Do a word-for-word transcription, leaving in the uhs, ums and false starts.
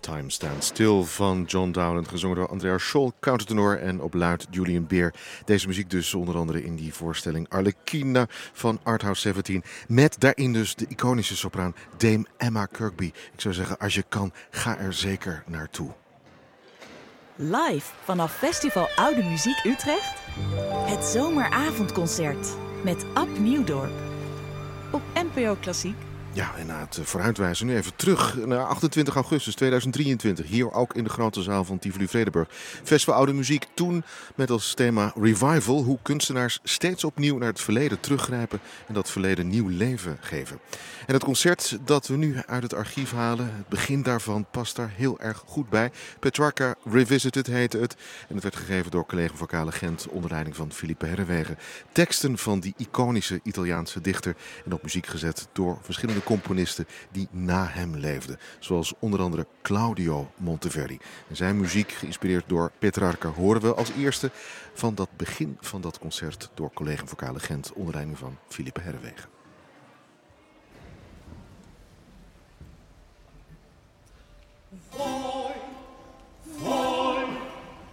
Time Stand Still van John Dowland, gezongen door Andrea Scholl, countertenor, en op luid Julian Beer. Deze muziek dus onder andere in die voorstelling Arlequina van Arthouse zeventien. Met daarin dus de iconische sopraan Dame Emma Kirkby. Ik zou zeggen, als je kan, ga er zeker naartoe. Live vanaf Festival Oude Muziek Utrecht. Het zomeravondconcert met Ab Nieuwdorp. Op N P O Klassiek. Ja, en na het vooruitwijzen nu even terug naar achtentwintig augustus tweeduizend drieëntwintig. Hier ook in de grote zaal van Tivoli Vredenburg. Festival Oude Muziek, toen met als thema Revival. Hoe kunstenaars steeds opnieuw naar het verleden teruggrijpen en dat verleden nieuw leven geven. En het concert dat we nu uit het archief halen, het begin daarvan past daar heel erg goed bij. Petrarca Revisited heette het. En het werd gegeven door Collegium Vocale Gent onder leiding van Philippe Herrewegen. Teksten van die iconische Italiaanse dichter en op muziek gezet door verschillende componisten die na hem leefden. Zoals onder andere Claudio Monteverdi. En zijn muziek, geïnspireerd door Petrarca, horen we als eerste van dat begin van dat concert door Collegium Vocale Gent onder leiding van Philippe Herrewegen.